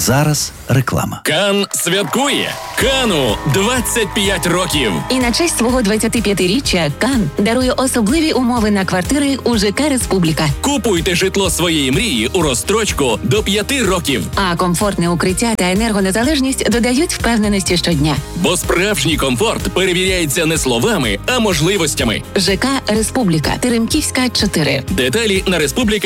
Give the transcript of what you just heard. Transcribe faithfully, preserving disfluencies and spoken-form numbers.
зараз реклама. Кан святкує. Кану двадцять п'ять років. І на честь свого двадцятип'ятиріччя Кан дарує особливі умови на квартири у ЖК «Республіка». Купуйте житло своєї мрії у розстрочку до п'яти років. А комфортне укриття та енергонезалежність додають впевненості щодня. Бо справжній комфорт перевіряється не словами, а можливостями. ЖК «Республіка», Теремківська, чотири. Деталі на республіка.